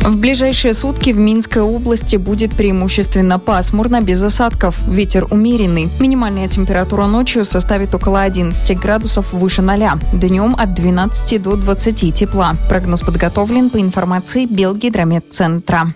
В ближайшие сутки в Минской области будет преимущественно пасмурно, без осадков. Ветер умеренный. Минимальная температура ночью составит около 11 градусов выше 0. Днем от 12 до 20 тепла. Прогноз подготовлен по информации Белгидрометцентра.